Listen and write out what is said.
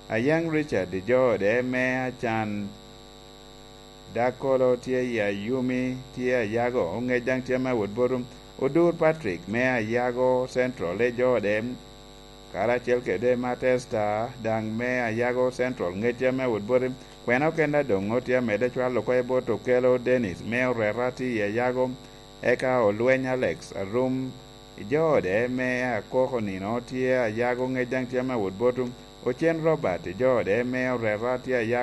Ayang Richard jode me achan Dakolo tie ya Yumi tie yago ongejang tie ma woodborum Udur Patrick me yago Central le jode karachiel kede Matesta dang me yago Central ngetie me woodborum kweno kenda dongo tie mede chwalo ko eboto kelo Dennis me orerati ya yago eka olweny Alex arum jode me akoko nino tie yago ngejang tie ma woodborum Ochen Robert jode me orerati ya